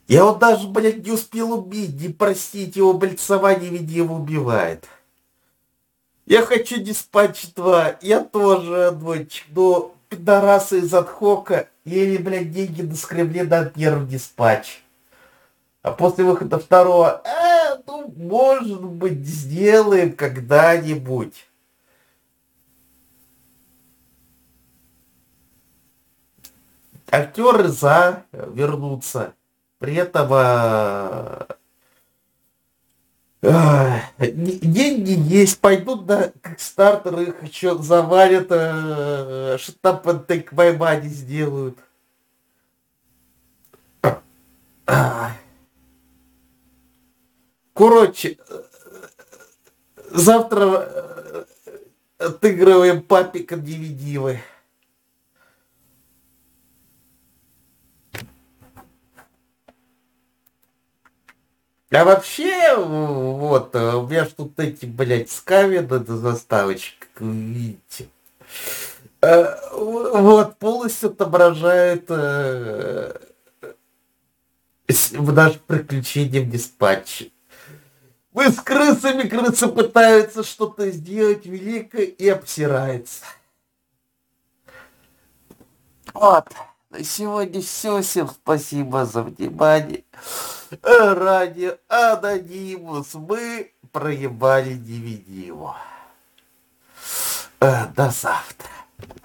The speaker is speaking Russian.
Я вот даже, блядь, не успел убить, не простить его, блядь, сама невидимо убивает. Я хочу диспатч 2, я тоже одночек, но пидорасы из отхока еле, блядь, деньги наскребли на первый диспатч. А после выхода второго, ну, может быть, сделаем когда-нибудь. Актеры за вернуться. При этом деньги есть, пойдут на Kickstarter, их еще завалят, что там под Take My Money сделают. А, Короче, завтра отыгрываем папика DVD. А вообще, вот, у меня ж тут эти, блядь, скавены на заставочке, как вы видите. Вот, полностью отображает наше приключение в диспатче. Мы с крысами, крысы пытаются что-то сделать великое и обсирается. Вот. На сегодня все. Всем спасибо за внимание. Радио Анонимус. Мы проебали DVD его. До завтра.